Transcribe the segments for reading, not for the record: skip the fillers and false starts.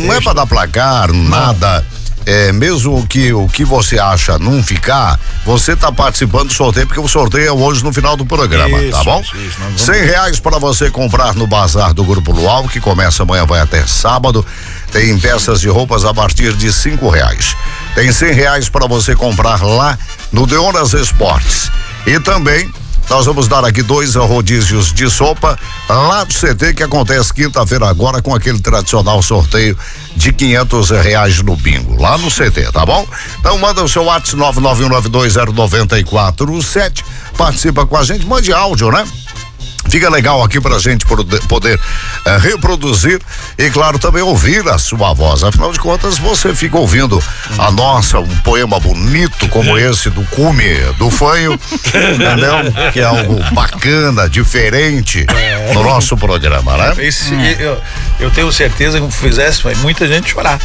não é pra dar placar, nada. Mesmo o que você acha não ficar, você tá participando do sorteio, porque o sorteio é hoje no final do programa, tá bom? Isso, R$100 para você comprar no Bazar do Grupo Luau, que começa amanhã, vai até sábado. Tem peças de roupas a partir de R$5. Tem R$100 para você comprar lá no Deonas Esportes. E também nós vamos dar aqui 2 rodízios de sopa lá do CT, que acontece quinta-feira agora com aquele tradicional sorteio de R$500 no bingo, lá no CT, tá bom? Então manda o seu WhatsApp 991920947, participa com a gente, mande áudio, né? Fica legal aqui pra gente poder reproduzir e, claro, também ouvir a sua voz. Afinal de contas, você fica ouvindo um poema bonito como esse do Cume, do Fanho, entendeu? Que é algo bacana, diferente no nosso programa, né? Eu tenho certeza que fizesse muita gente chorar.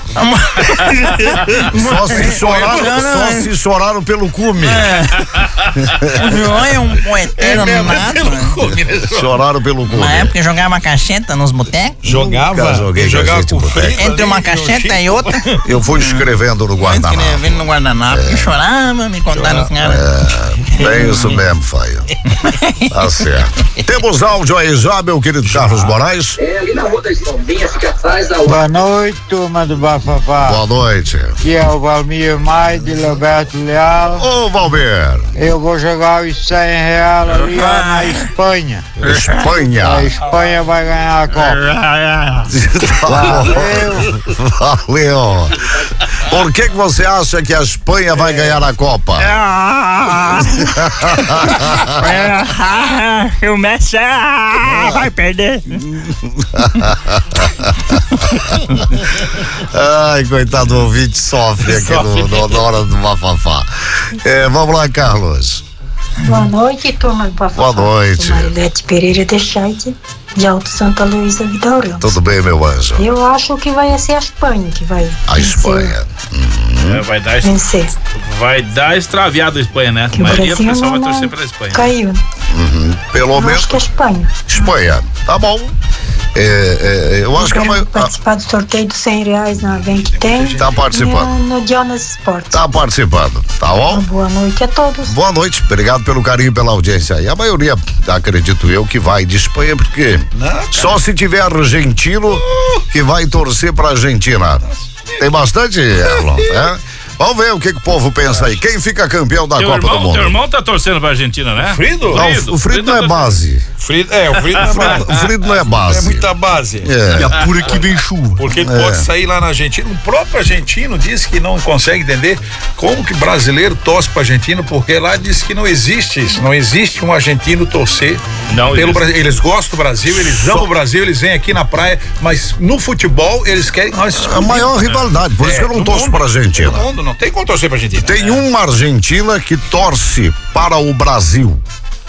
Só se choraram pelo Cume. O João é um poeteiro nato. Choraram pelo Cume. Na época jogava cacheta nos botecos. Jogava com Frida. Entre uma cacheta e outra. Eu fui escrevendo no guardanapo. E chorava, me contaram os caras. É isso mesmo, Faio. Tá certo. Temos áudio aí já, meu querido Carlos Moraes. Ali na Rua das Lombinhas, fica atrás da... Boa noite, turma do Bafafá. Boa noite. Aqui é o Valmir Maia de Roberto Leal. Ô, Valmir. Eu vou jogar os R$100 ali na Espanha. Espanha. A Espanha vai ganhar a Copa. Valeu. Por que você acha que a Espanha vai ganhar a Copa? O Messi vai perder. Ai, coitado do ouvinte, sofre aqui na hora do bafafá. Vamos lá, Carlos. Boa noite, turma do Bafafá. Boa noite. Marilete Pereira de Chaide, de Alto Santa Luísa, Vida Aurora. Tudo bem, meu anjo? Eu acho que vai ser a Espanha que vai A Espanha. vencer. Vai dar extraviado a Espanha, né? Que A maioria do Brasil pessoal vai não torcer pela Espanha. Caiu. Pelo Eu menos. acho que é a Espanha. Espanha, tá bom. Eu acho que Quero participar do sorteio dos R$100 na Vem que tem. Tá participando. No Jonas Sports. Tá participando, tá bom? Uma boa noite a todos. Boa noite, obrigado pelo carinho e pela audiência aí. A maioria, acredito eu, que vai de Espanha, porque só se tiver argentino que vai torcer pra Argentina. Tem bastante, Erlon, Vamos ver o que o povo pensa aí. Quem fica campeão da Copa do Mundo? Teu irmão tá torcendo pra Argentina, né? Frido? Não, o Frido não é base. O Frido não é base. O Frido não é base. É muita base. É. E apura que vem chuva. Porque ele pode sair lá na Argentina. O próprio argentino disse que não consegue entender como que brasileiro torce para argentino, porque lá diz que não existe isso. Não existe um argentino torcer pelo Brasil. Eles gostam do Brasil, eles amam o Brasil, eles vêm aqui na praia, mas no futebol eles querem. A maior rivalidade, por isso que eu não torço para a Argentina. Não tem como torcer para Argentina. Tem uma argentina que torce para o Brasil.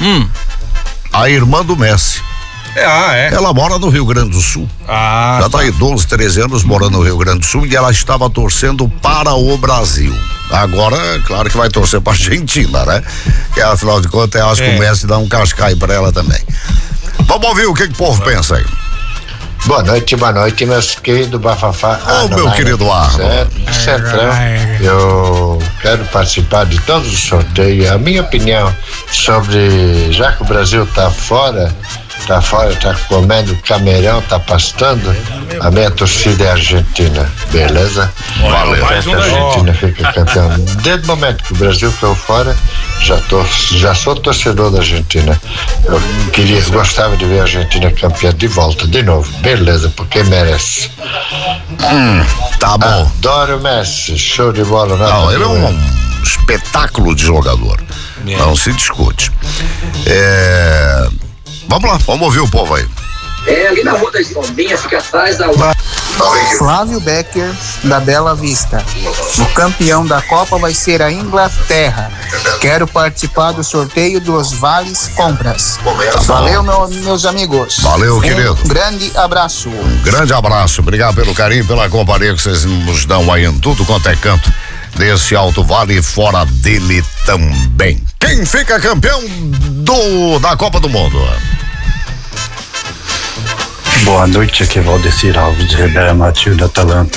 A irmã do Messi. Ela mora no Rio Grande do Sul. Já tá aí 12, 13 anos morando no Rio Grande do Sul e ela estava torcendo para o Brasil. Agora, claro que vai torcer para a Argentina, né? Que afinal de contas, eu acho que o Messi dá um cascai para ela também. Vamos ouvir o que o povo pensa aí. Boa noite, meus queridos Bafafá. Meu querido Arno. Centrão, eu quero participar de todos os sorteios. A minha opinião sobre, já que o Brasil tá fora, tá comendo camarão, tá pastando, a minha torcida é a Argentina, beleza? Valeu. A Argentina fica campeão. Desde o momento que o Brasil ficou fora, já sou torcedor da Argentina. Eu gostava de ver a Argentina campeã de volta, de novo, beleza, porque merece. Tá bom. Adoro o Messi, show de bola. Não, ele é um espetáculo de jogador. Não se discute. Vamos lá, vamos ouvir o povo aí. Ali na Rua das Lombinhas, fica atrás da... Flávio Becker, da Bela Vista. O campeão da Copa vai ser a Inglaterra. Quero participar do sorteio dos Vales Compras. Valeu, meus amigos. Valeu, querido. Um grande abraço. Um grande abraço. Obrigado pelo carinho, pela companhia que vocês nos dão aí em tudo quanto é canto desse Alto Vale e fora dele também. Quem fica campeão da Copa do Mundo? Boa noite, aqui é Valdecir Alves de Ribeira Matilde, Atalanta.